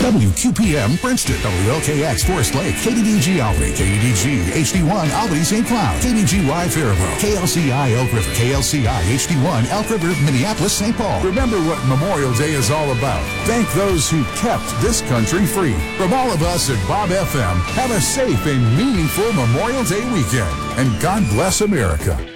WQPM Princeton, WLKX Forest Lake, KDDG Albany, KDDG HD1 Albany St. Cloud, KDGY Faribault, KLCI Elk River, KLCI HD1 Elk River, Minneapolis, St. Paul. Remember what Memorial Day is all about. Thank those who kept this country free. From all of us at Bob FM, have a safe and meaningful Memorial Day weekend. And God bless America.